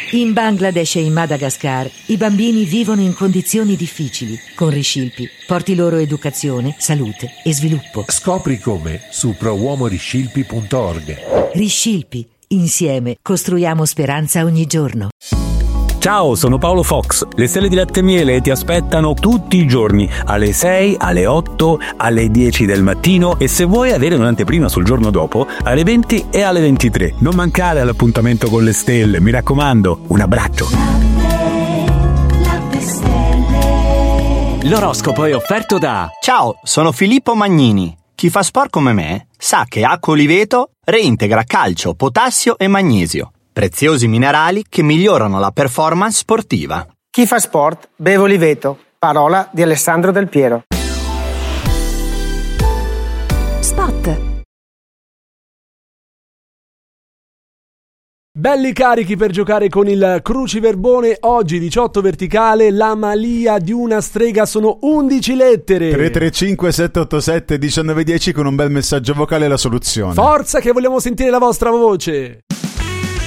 In Bangladesh e in Madagascar i bambini vivono in condizioni difficili. Con Riscilpi porti loro educazione, salute e sviluppo. Scopri come su prouomoriscilpi.org. Riscilpi, insieme costruiamo speranza ogni giorno. Ciao, sono Paolo Fox. Le stelle di latte e miele ti aspettano tutti i giorni alle 6, alle 8, alle 10 del mattino e se vuoi avere un'anteprima sul giorno dopo, alle 20 e alle 23. Non mancare all'appuntamento con le stelle, mi raccomando. Un abbraccio. Latte stelle. L'oroscopo è offerto da... Ciao, sono Filippo Magnini. Chi fa sport come me sa che acqua Oliveto reintegra calcio, potassio e magnesio. Preziosi minerali che migliorano la performance sportiva. Chi fa sport beve Oliveto. Parola di Alessandro Del Piero. Spot. Belli carichi per giocare con il cruciverbone. Oggi 18 verticale, la malia di una strega, sono 11 lettere. 335 787 1910 con un bel messaggio vocale la soluzione. Forza che vogliamo sentire la vostra voce.